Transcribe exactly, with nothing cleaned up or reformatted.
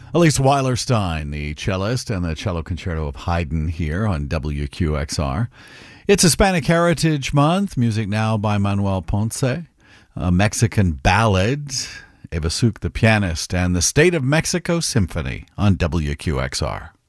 Elise Weilerstein, the cellist, and the cello concerto of Haydn here on W Q X R. It's Hispanic Heritage Month. Music now by Manuel Ponce. A Mexican ballad, Eva Suk the pianist, and the State of Mexico Symphony on W Q X R.